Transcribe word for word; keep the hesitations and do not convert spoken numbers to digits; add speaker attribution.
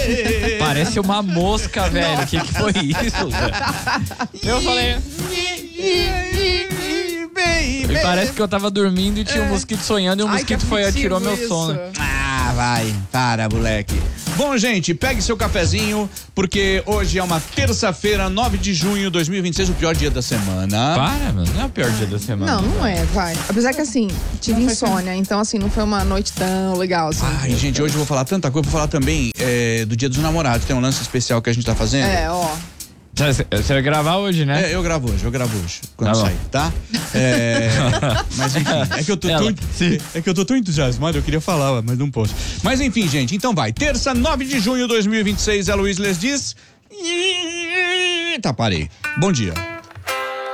Speaker 1: Parece uma mosca, velho. O que, que foi isso, velho? Eu falei. E parece que eu tava dormindo e tinha um mosquito sonhando e o
Speaker 2: Ai,
Speaker 1: mosquito
Speaker 2: que
Speaker 1: foi atirou
Speaker 2: aflitivo
Speaker 1: meu
Speaker 2: isso.
Speaker 1: sono.
Speaker 3: Ah, vai, para, moleque. Bom, gente, pegue seu cafezinho, porque hoje é uma terça-feira, nove de junho de dois mil e vinte e seis, o pior dia da semana.
Speaker 1: Para, mano, não é o pior dia da semana.
Speaker 2: Não, não é, vai. Apesar que assim, tive insônia, então assim, não foi uma noite tão legal assim.
Speaker 3: Ai, gente, hoje eu vou falar tanta coisa, vou falar também é, do Dia dos Namorados, tem um lance especial que a gente tá fazendo.
Speaker 2: É, ó.
Speaker 1: Você você vai gravar hoje, né?
Speaker 3: É, eu gravo hoje, eu gravo hoje, quando
Speaker 1: Tá bom.
Speaker 3: sair, tá? É, mas enfim, é que eu tô
Speaker 1: Ela,
Speaker 3: tão, é que eu tô tão entusiasmado, eu queria falar, mas não posso. Mas enfim, gente, então vai, terça, nove de junho de dois mil e vinte e seis, a Luiz Les diz... Tá, parei. Bom dia.